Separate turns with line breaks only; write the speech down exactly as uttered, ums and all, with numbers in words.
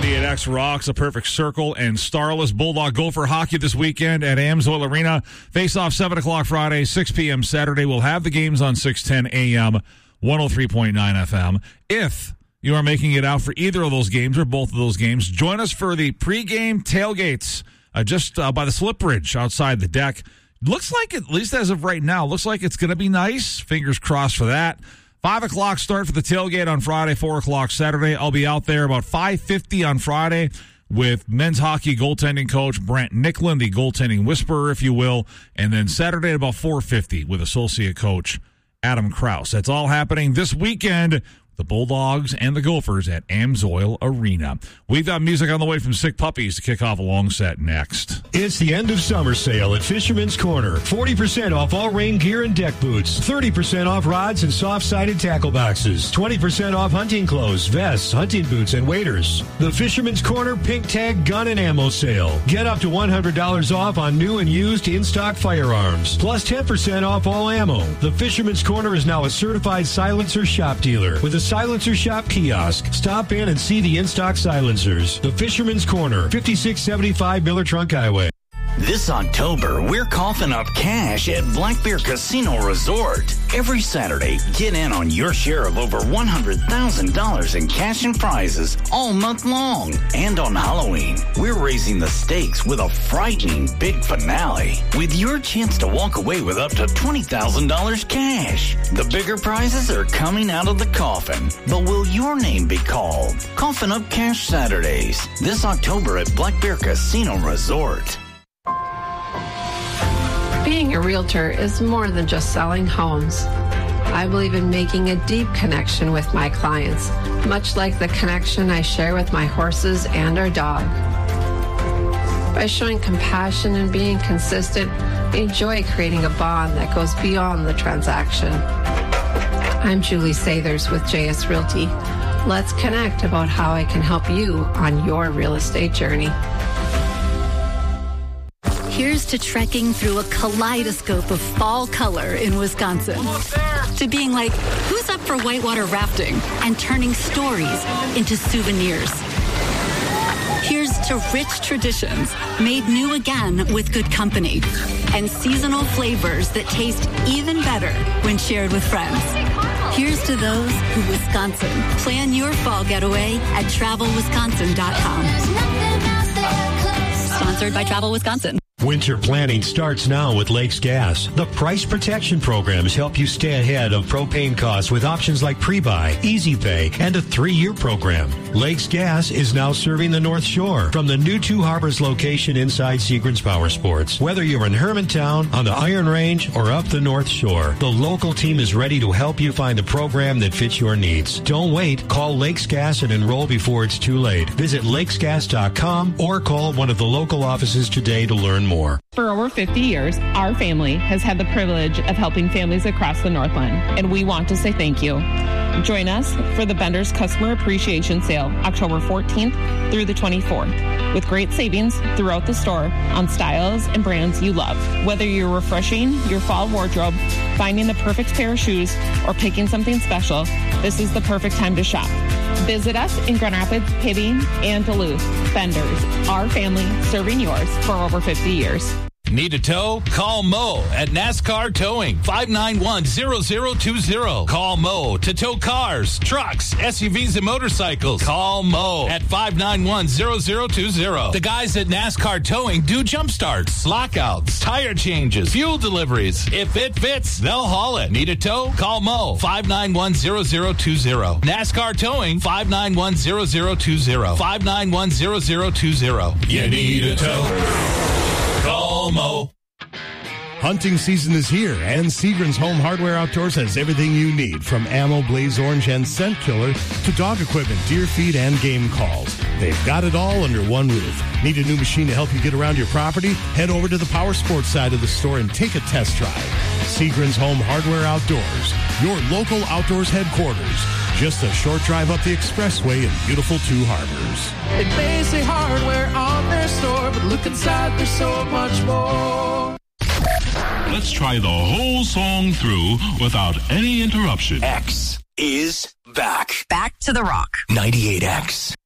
ninety-eight X rocks a perfect circle and starless. Bulldog Gopher hockey this weekend at Amsoil Arena. Face off seven o'clock Friday, six p.m. Saturday. We'll have the games on six ten a.m., one oh three point nine F M. If you are making it out for either of those games or both of those games, join us for the pregame tailgates uh, just uh, by the slip bridge outside the deck. Looks like, at least as of right now, looks like it's going to be nice. Fingers crossed for that. five o'clock start for the tailgate on Friday, four o'clock Saturday. I'll be out there about five fifty on Friday with men's hockey goaltending coach Brent Nicklin, the goaltending whisperer, if you will. And then Saturday at about four fifty with associate coach Adam Krause. That's all happening this weekend. The Bulldogs and the Gophers at Amsoil Arena. We've got music on the way from Sick Puppies to kick off a long set next.
It's the end of summer sale at Fisherman's Corner. forty percent off all rain gear and deck boots. thirty percent off rods and soft-sided tackle boxes. twenty percent off hunting clothes, vests, hunting boots, and waders. The Fisherman's Corner Pink Tag Gun and Ammo Sale. Get up to one hundred dollars off on new and used in-stock firearms. Plus ten percent off all ammo. The Fisherman's Corner is now a certified silencer shop dealer with a Silencer Shop kiosk. Stop in and see the in-stock silencers. The Fisherman's Corner, fifty-six seventy-five Miller Trunk Highway.
This October, we're coughing up cash at Black Bear Casino Resort. Every Saturday, get in on your share of over one hundred thousand dollars in cash and prizes all month long. And on Halloween, we're raising the stakes with a frightening big finale, with your chance to walk away with up to twenty thousand dollars cash. The bigger prizes are coming out of the coffin, but will your name be called? Coffin Up Cash Saturdays, this October at Black Bear Casino Resort.
Being a realtor is more than just selling homes. I believe in making a deep connection with my clients, much like the connection I share with my horses and our dog. By showing compassion and being consistent, I enjoy creating a bond that goes beyond the transaction. I'm Julie Sathers with J S Realty. Let's connect about how I can help you on your real estate journey.
Here's to trekking through a kaleidoscope of fall color in Wisconsin. To being like, who's up for whitewater rafting? And turning stories into souvenirs. Here's to rich traditions made new again with good company. And seasonal flavors that taste even better when shared with friends. Here's to those who Wisconsin. Plan your fall getaway at travel wisconsin dot com. Sponsored by Travel Wisconsin.
Winter planning starts now with Lakes Gas. The price protection programs help you stay ahead of propane costs with options like pre-buy, easy pay, and a three-year program. Lakes Gas is now serving the North Shore from the new Two Harbors location inside Seagram's Power Sports. Whether you're in Hermantown, on the Iron Range, or up the North Shore, the local team is ready to help you find a program that fits your needs. Don't wait. Call Lakes Gas and enroll before it's too late. Visit lakes gas dot com or call one of the local offices today to learn more.
For over fifty years, our family has had the privilege of helping families across the Northland, and we want to say thank you. Join us for the Bender's Customer Appreciation Sale, October fourteenth through the twenty-fourth, with great savings throughout the store on styles and brands you love. Whether you're refreshing your fall wardrobe, finding the perfect pair of shoes, or picking something special, this is the perfect time to shop. Visit us in Grand Rapids, Hibbing, and Duluth. Bender's, our family serving yours for over fifty years.
Need a tow? Call Mo at NASCAR Towing, five nine one, zero zero two zero. Call Mo to tow cars, trucks, S U Vs, and motorcycles. Call Mo at five nine one, zero zero two zero. The guys at NASCAR Towing do jump starts, lockouts, tire changes, fuel deliveries. If it fits, they'll haul it. Need a tow? Call Mo, five nine one, zero zero two zero. NASCAR Towing, five nine one, zero zero two zero. five nine one, zero zero two zero. You need a tow? Call Mo.
Hunting season is here, and Seagram's Home Hardware Outdoors has everything you need, from ammo, blaze orange, and scent killer to dog equipment, deer feed, and game calls. They've got it all under one roof. Need a new machine to help you get around your property? Head over to the Power Sports side of the store and take a test drive. Seagram's Home Hardware Outdoors, your local outdoors headquarters. Just a short drive up the expressway in beautiful Two Harbors.
They may say hardware on their store, but look inside, there's so much more.
Let's try the whole song through without any interruption.
X is back.
Back to the rock.
ninety-eight X.